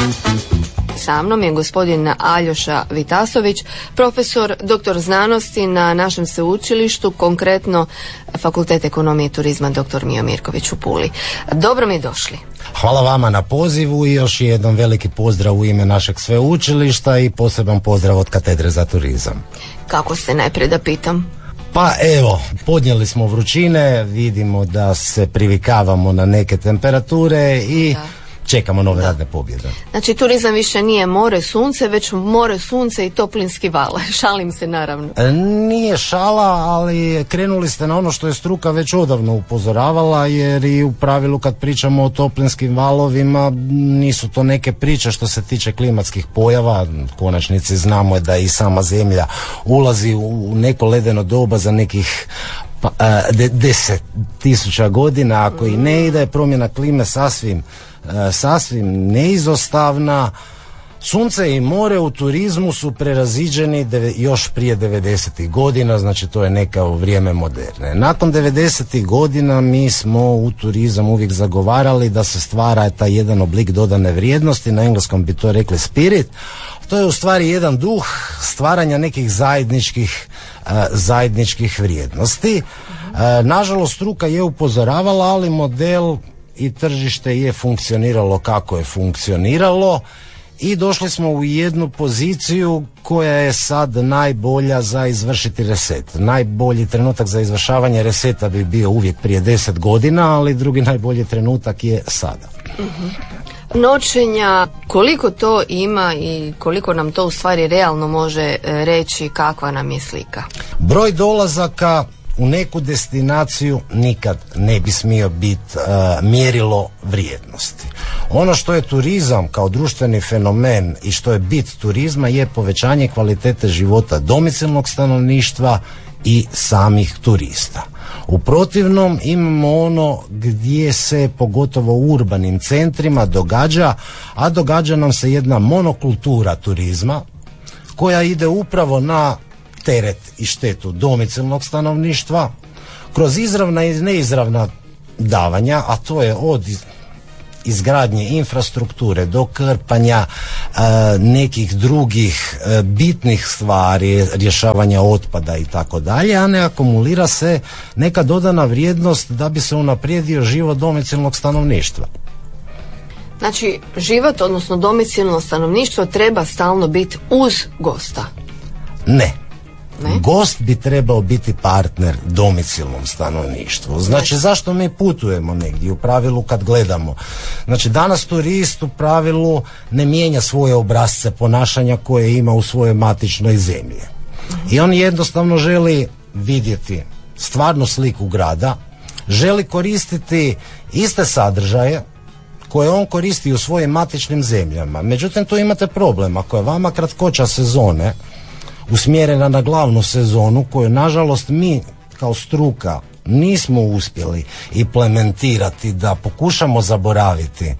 Sa mnom je gospodin Aljoša Vitasović, profesor, doktor znanosti na našem sveučilištu, konkretno Fakultet ekonomije i turizma dr. Mijo Mirković u Puli. Dobro mi došli. Hvala vama na pozivu i još jednom veliki pozdrav u ime našeg sveučilišta i poseban pozdrav od Katedre za turizam. Kako ste, najprije da pitam? Pa evo, podnijeli smo vrućine, vidimo da se privikavamo na neke temperature i čekamo nove radne pobjede. Znači turizam više nije more, sunce, već more, sunce i toplinski val. Šalim se naravno. Nije šala, ali krenuli ste na ono što je struka već odavno upozoravala, jer i u pravilu kad pričamo o toplinskim valovima nisu to neke priče što se tiče klimatskih pojava. U konačnici znamo da i sama zemlja ulazi u neko ledeno doba za nekih 10.000 godina, ako i ne, i da je promjena klime sasvim neizostavna. Sunce i more u turizmu su preraziđeni još prije 90. godina, znači to je neka vrijeme moderne. Nakon 90. godina mi smo u turizam uvijek zagovarali da se stvara taj jedan oblik dodane vrijednosti, na engleskom bi to rekli spirit. To je u stvari jedan duh stvaranja nekih zajedničkih vrijednosti. Nažalost, struka je upozoravala, ali model i tržište je funkcioniralo kako je funkcioniralo i došli smo u jednu poziciju koja je sad najbolja za izvršiti reset. Najbolji trenutak za izvršavanje reseta bi bio uvijek prije 10 godina, ali drugi najbolji trenutak je sada. Noćenja, koliko to ima i koliko nam to u stvari realno može reći, kakva nam je slika? Broj dolazaka u neku destinaciju nikad ne bi smio biti mjerilo vrijednosti. Ono što je turizam kao društveni fenomen i što je bit turizma je povećanje kvalitete života domicilnog stanovništva i samih turista. U protivnom imamo ono gdje se pogotovo u urbanim centrima događa nam se jedna monokultura turizma koja ide upravo na teret i štetu domicilnog stanovništva kroz izravna i neizravna davanja, a to je od izgradnje infrastrukture do krpanja nekih drugih bitnih stvari, rješavanja otpada i tako dalje, a ne akumulira se neka dodana vrijednost da bi se unaprijedio život domicilnog stanovništva. Znači, život, odnosno domicilno stanovništvo treba stalno biti uz gosta? Ne. Gost bi trebao biti partner domicilnom stanovništvu. Znači, zašto mi putujemo negdje? U pravilu kad gledamo. Znači, danas turist u pravilu ne mijenja svoje obrasce ponašanja koje ima u svojoj matičnoj zemlji. I on jednostavno želi vidjeti stvarnu sliku grada, želi koristiti iste sadržaje koje on koristi u svojim matičnim zemljama. Međutim, tu imate problem. Ako je vama kratkoća sezone usmjerena na glavnu sezonu, koju nažalost mi kao struka nismo uspjeli implementirati, da pokušamo zaboraviti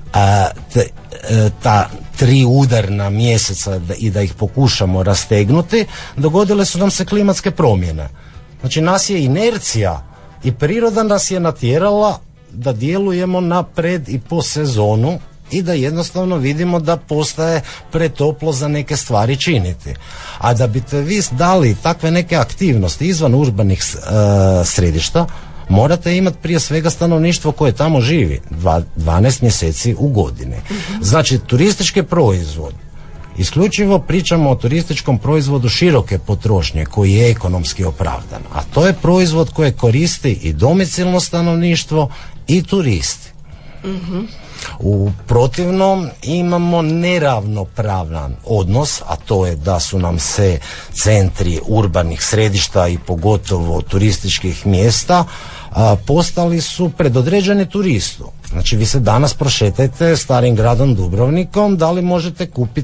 ta 3 udarna mjeseca i da ih pokušamo rastegnuti, dogodile su nam se klimatske promjene. Znači, nas je inercija i priroda nas je natjerala da djelujemo na pred i po sezonu i da jednostavno vidimo da postaje pretoplo za neke stvari činiti. A da biste vi dali takve neke aktivnosti izvan urbanih središta, morate imati prije svega stanovništvo koje tamo živi 12 mjeseci u godini. Znači, turistički proizvod, isključivo pričamo o turističkom proizvodu široke potrošnje koji je ekonomski opravdan, a to je proizvod koje koristi i domicilno stanovništvo i turisti. U protivnom imamo neravnopravan odnos, a to je da su nam se centri urbanih središta i pogotovo turističkih mjesta postali su predodređeni turistu. Znači, vi se danas prošetajte starim gradom Dubrovnikom, da li možete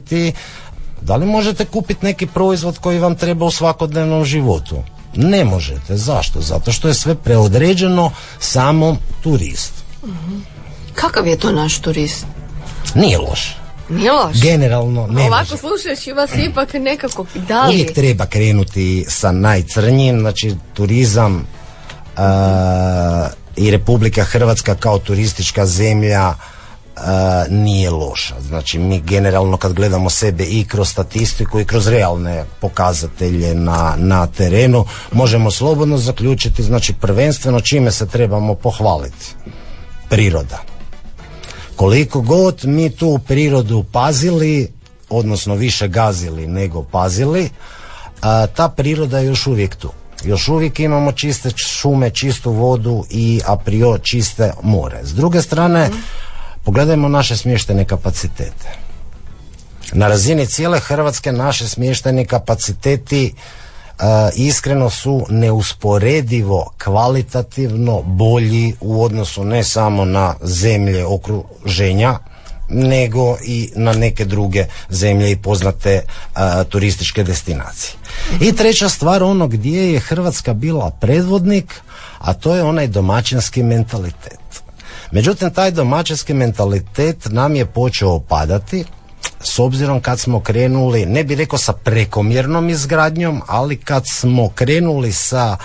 kupiti neki proizvod koji vam treba u svakodnevnom životu? Ne možete. Zašto? Zato što je sve preodređeno samom turistu. Kakav je to naš turist? Nije loš. Nije loš? Generalno ne. Ovako slušajući vas ipak nekako dali. Uvijek treba krenuti sa najcrnjim. Znači, turizam i Republika Hrvatska kao turistička zemlja nije loša. Znači mi generalno kad gledamo sebe i kroz statistiku i kroz realne pokazatelje na terenu možemo slobodno zaključiti, znači prvenstveno čime se trebamo pohvaliti. Priroda. Koliko god mi tu prirodu pazili, odnosno više gazili nego pazili, ta priroda je još uvijek tu. Još uvijek imamo čiste šume, čistu vodu i a priori čiste more. S druge strane, pogledajmo naše smještajne kapacitete. Na razini cijele Hrvatske naše smještajni kapaciteti iskreno su neusporedivo kvalitativno bolji u odnosu ne samo na zemlje okruženja, nego i na neke druge zemlje i poznate turističke destinacije. I treća stvar, ono gdje je Hrvatska bila predvodnik, a to je onaj domaćinski mentalitet. Međutim, taj domaćinski mentalitet nam je počeo opadati s obzirom kad smo krenuli, ne bih rekao sa prekomjernom izgradnjom, ali kad smo krenuli sa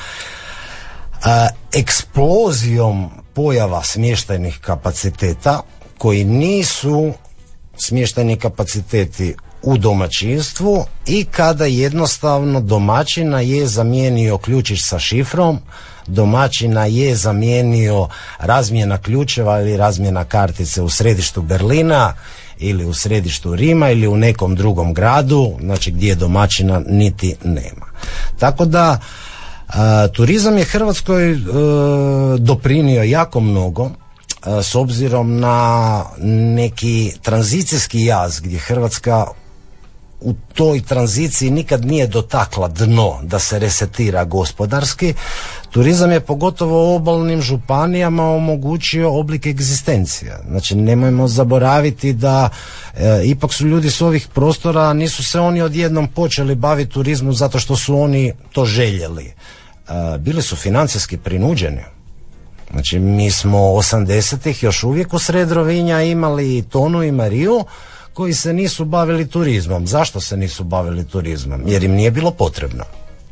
eksplozijom pojava smještajnih kapaciteta koji nisu smještajni kapaciteti u domaćinstvu i kada jednostavno domaćina je zamijenio ključić sa šifrom, domaćina je zamijenio razmjena ključeva ili razmjena kartice u središtu Berlina ili u središtu Rima ili u nekom drugom gradu, znači gdje domaćina niti nema. Tako da turizam je Hrvatskoj doprinio jako mnogo s obzirom na neki tranzicijski jaz gdje Hrvatska u toj tranziciji nikad nije dotakla dno da se resetira gospodarski. Turizam je pogotovo u obalnim županijama omogućio oblik egzistencija. Znači nemojmo zaboraviti da ipak su ljudi s ovih prostora, nisu se oni odjednom počeli baviti turizmom zato što su oni to željeli. Bili su financijski prinuđeni. Znači mi smo 80-ih još uvijek u sred Rovinja imali i Tonu i Mariju koji se nisu bavili turizmom. Zašto se nisu bavili turizmom? Jer im nije bilo potrebno.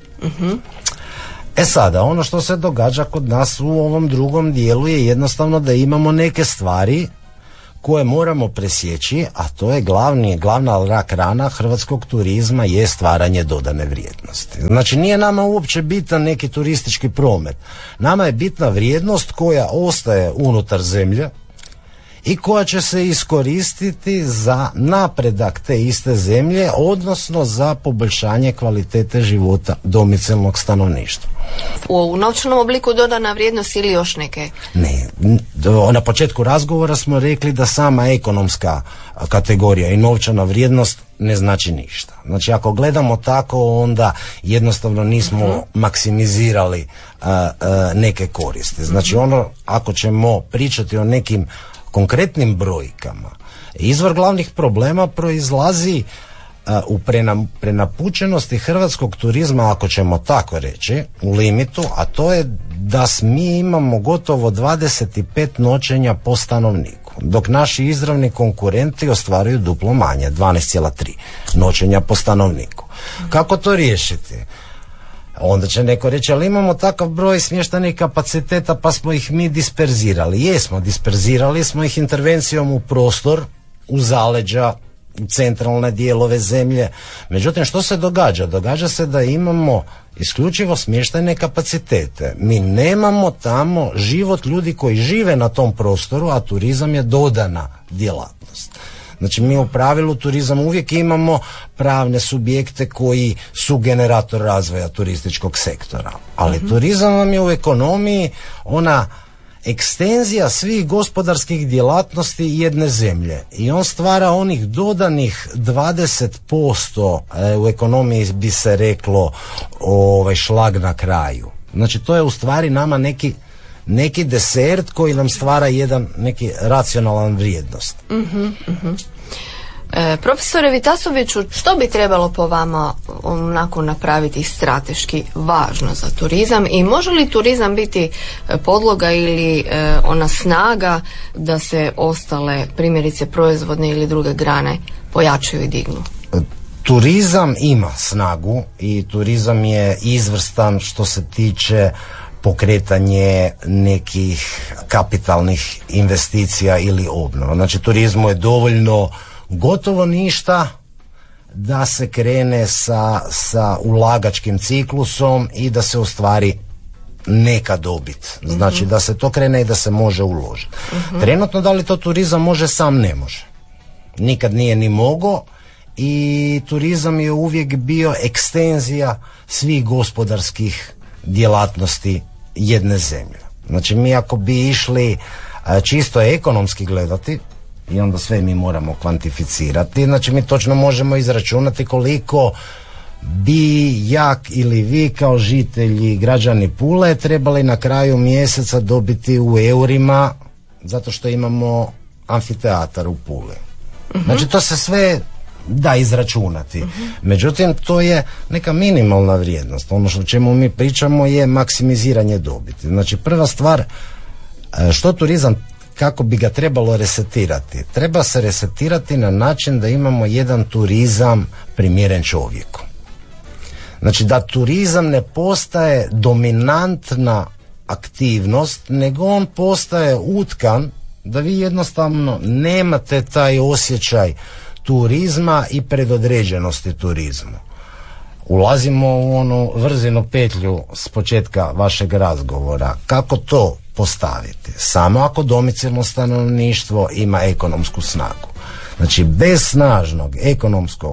E sada, ono što se događa kod nas u ovom drugom dijelu je jednostavno da imamo neke stvari koje moramo presjeći, a to je glavna rak rana hrvatskog turizma je stvaranje dodane vrijednosti. Znači nije nama uopće bitan neki turistički promet. Nama je bitna vrijednost koja ostaje unutar zemlje i koja će se iskoristiti za napredak te iste zemlje, odnosno za poboljšanje kvalitete života domicilnog stanovništva. U novčanom obliku dodana vrijednost ili još neke? Ne, na početku razgovora smo rekli da sama ekonomska kategorija i novčana vrijednost ne znači ništa. Znači ako gledamo tako, onda jednostavno nismo maksimizirali neke koristi. Znači ako ćemo pričati o nekim konkretnim brojkama, izvor glavnih problema proizlazi u prenapučenosti hrvatskog turizma, ako ćemo tako reći, u limitu, a to je da mi imamo gotovo 25 noćenja po stanovniku, dok naši izravni konkurenti ostvaruju duplo manje, 12,3 noćenja po stanovniku. Kako to riješiti? Onda će neko reći, ali imamo takav broj smještajnih kapaciteta pa smo ih mi disperzirali. Jesmo, disperzirali smo ih intervencijom u prostor, u zaleđa, u centralne dijelove zemlje. Međutim, što se događa? Događa se da imamo isključivo smještajne kapacitete. Mi nemamo tamo život ljudi koji žive na tom prostoru, a turizam je dodana djelatnost. Znači mi u pravilu turizam uvijek imamo pravne subjekte koji su generator razvoja turističkog sektora. Ali turizam vam je u ekonomiji ona ekstenzija svih gospodarskih djelatnosti jedne zemlje. I on stvara onih dodanih 20%, u ekonomiji bi se reklo šlag na kraju. Znači to je u stvari nama neki desert koji nam stvara neki racionalan vrijednost. Profesore Vitasoviću, što bi trebalo po vama onako napraviti strateški važno za turizam i može li turizam biti podloga ili ona snaga da se ostale primjerice proizvodne ili druge grane pojačaju i dignu? Turizam ima snagu i turizam je izvrstan što se tiče pokretanje nekih kapitalnih investicija ili obnova. Znači turizmu je dovoljno gotovo ništa da se krene sa ulagačkim ciklusom i da se ostvari neka dobit. Znači da se to krene i da se može uložiti. Trenutno da li to turizam može, sam ne može. Nikad nije ni mogao i turizam je uvijek bio ekstenzija svih gospodarskih djelatnosti jedne zemlje. Znači mi ako bi išli čisto ekonomski gledati, i onda sve mi moramo kvantificirati, znači mi točno možemo izračunati koliko bi ja ili vi kao žitelji, građani Pule trebali na kraju mjeseca dobiti u eurima zato što imamo amfiteatar u Puli. Znači to se sve da izračunati. Međutim, to je neka minimalna vrijednost. Ono o čemu mi pričamo je maksimiziranje dobiti. Znači prva stvar, što turizam, kako bi ga trebalo resetirati? Treba se resetirati na način da imamo jedan turizam primjeren čovjeku. Znači da turizam ne postaje dominantna aktivnost, nego on postaje utkan da vi jednostavno nemate taj osjećaj turizma i predodređenosti turizmu. Ulazimo u onu vrzinu petlju s početka vašeg razgovora. Kako to postaviti? Samo ako domicilno stanovništvo ima ekonomsku snagu. Znači bez snažnog ekonomskog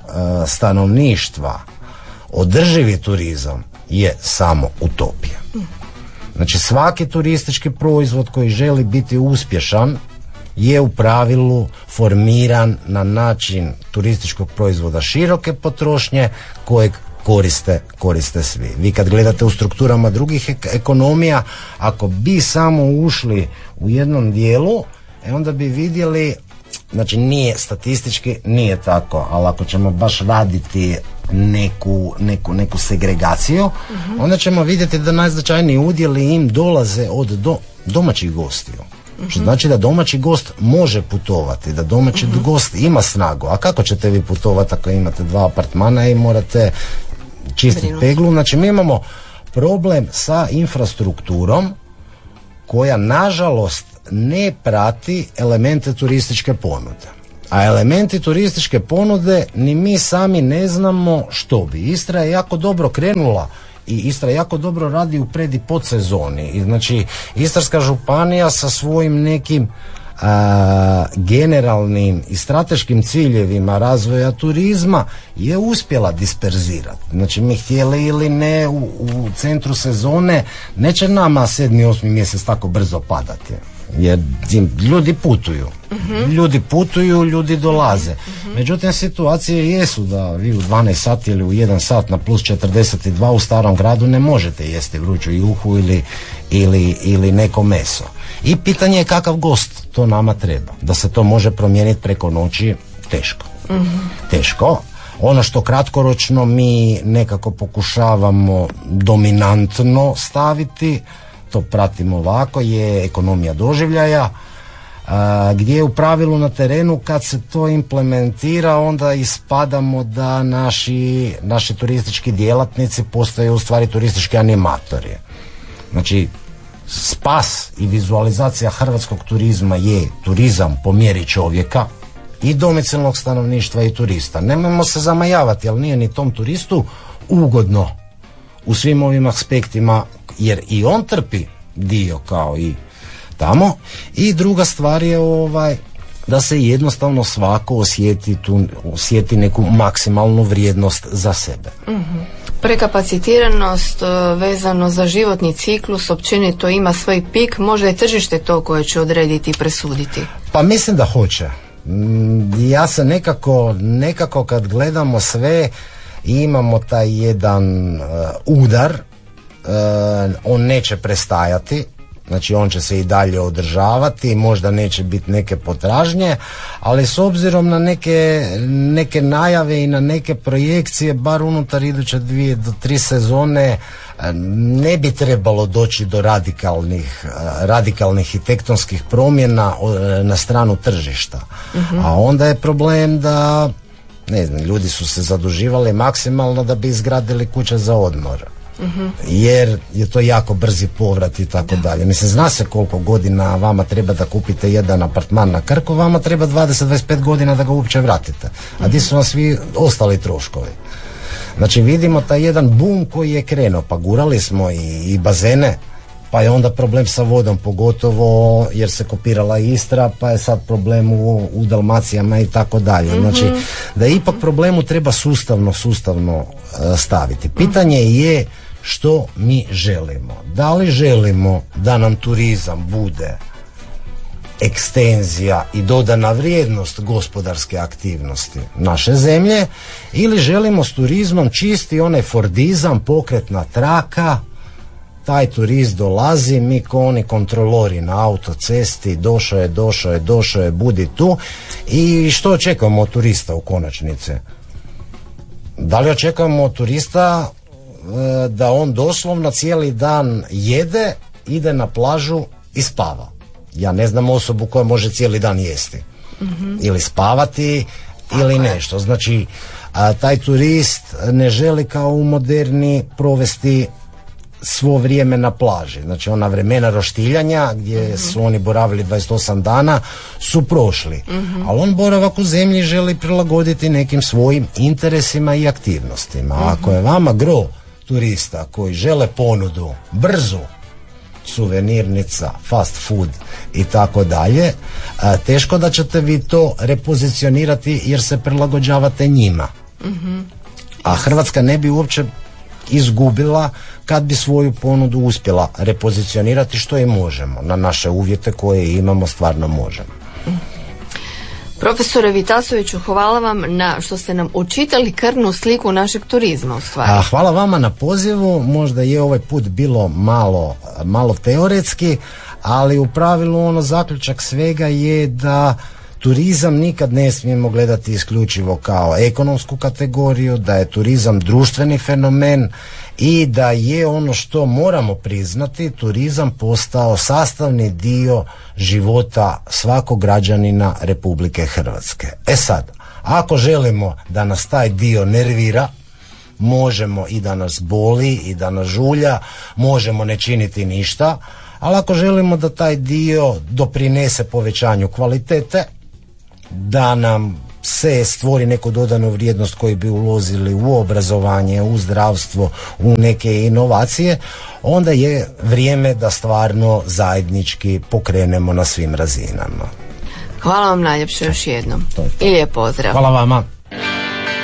stanovništva održivi turizam je samo utopija. Znači svaki turistički proizvod koji želi biti uspješan je u pravilu formiran na način turističkog proizvoda široke potrošnje kojeg koriste svi. Vi kad gledate u strukturama drugih ekonomija, ako bi samo ušli u jednom dijelu, onda bi vidjeli, znači nije statistički, nije tako, ali ako ćemo baš raditi neku segregaciju, onda ćemo vidjeti da najznačajniji udjeli im dolaze od domaćih gostiju. Što znači da domaći gost može putovati, da domaći gost ima snagu. A kako ćete vi putovati ako imate 2 apartmana i morate čistiti peglu? Znači mi imamo problem sa infrastrukturom koja nažalost ne prati elemente turističke ponude. A elementi turističke ponude ni mi sami ne znamo što bi. Istra je jako dobro krenula i Istra jako dobro radi u pred i podsezoni. I znači Istarska županija sa svojim nekim generalnim i strateškim ciljevima razvoja turizma je uspjela disperzirati. Znači mi htjeli ili ne u centru sezone neće nama 7. 8. mjesec tako brzo padati. Jer ljudi putuju, ljudi dolaze. Međutim, situacije jesu da vi u 12 sati ili u 1 sat na plus 42 u starom gradu ne možete jesti vruću juhu ili neko meso. I pitanje je kakav gost to nama treba. Da se to može promijeniti preko noći, teško. Teško. Ono što kratkoročno mi nekako pokušavamo dominantno staviti, to pratimo ovako, je ekonomija doživljaja, gdje je u pravilu na terenu kad se to implementira onda ispadamo da naši turistički djelatnici postaju u stvari turistički animatori. Znači spas i vizualizacija hrvatskog turizma je turizam po mjeri čovjeka i domicilnog stanovništva i turista. Nemojmo se zamajavati, ali nije ni tom turistu ugodno u svim ovim aspektima, jer i on trpi dio kao i tamo. I druga stvar je da se jednostavno svako osjeti neku maksimalnu vrijednost za sebe. Prekapacitiranost vezano za životni ciklus općenito ima svoj pik, možda je tržište to koje će odrediti i presuditi? Pa mislim da hoće. Ja se nekako kad gledamo sve imamo taj jedan udar, on neće prestajati, znači on će se i dalje održavati, možda neće biti neke potražnje, ali s obzirom na neke najave i na neke projekcije, bar unutar iduće 2 do 3 sezone ne bi trebalo doći do radikalnih i tektonskih promjena na stranu tržišta. A onda je problem da, ne znam, ljudi su se zaduživali maksimalno da bi izgradili kuće za odmor. jer je to jako brzi povrat i tako dalje. Mislim, zna se koliko godina vama treba da kupite jedan apartman na Krku, vama treba 20-25 godina da ga uopće vratite. A di su vam svi ostali troškovi? Znači vidimo taj jedan boom koji je krenuo, pa gurali smo i bazene, pa je onda problem sa vodom, pogotovo jer se kopirala Istra, pa je sad problem u Dalmacijama i tako dalje. Znači da ipak problemu treba sustavno staviti. Pitanje je što mi želimo. Da li želimo da nam turizam bude ekstenzija i dodana vrijednost gospodarske aktivnosti naše zemlje, ili želimo s turizmom čisti onaj fordizam, pokretna traka, taj turist dolazi, mi ko oni kontrolori na autocesti, došao je, budi tu. I što očekujemo od turista u konačnici? Da li očekujemo od turista da on doslovno cijeli dan jede, ide na plažu i spava? Ja ne znam osobu koja može cijeli dan jesti ili spavati ili nešto. Znači taj turist ne želi kao u moderni provesti svo vrijeme na plaži. Znači ona vremena roštiljanja gdje su oni boravili 28 dana su prošli. Ali on boravak u zemlji želi prilagoditi nekim svojim interesima i aktivnostima. Ako je vama gro turista koji žele ponudu brzu, suvenirnica, fast food i tako dalje, teško da ćete vi to repozicionirati jer se prilagođavate njima. A Hrvatska ne bi uopće izgubila kad bi svoju ponudu uspjela repozicionirati, što i možemo. Na naše uvjete koje imamo stvarno možemo. Profesore Vitasoviću, hvala vam na što ste nam učitali krvnu sliku našeg turizma u stvari. Hvala vama na pozivu, možda je ovaj put bilo malo teoretski, ali u pravilu ono zaključak svega je da turizam nikad ne smijemo gledati isključivo kao ekonomsku kategoriju, da je turizam društveni fenomen i da je ono što moramo priznati, turizam postao sastavni dio života svakog građanina Republike Hrvatske. E sad, ako želimo da nas taj dio nervira, možemo i da nas boli i da nas žulja, možemo ne činiti ništa, ali ako želimo da taj dio doprinese povećanju kvalitete, da nam se stvori neku dodanu vrijednost koju bi uložili u obrazovanje, u zdravstvo, u neke inovacije, onda je vrijeme da stvarno zajednički pokrenemo na svim razinama. Hvala vam najljepše još jednom i lijep pozdrav. Hvala vama.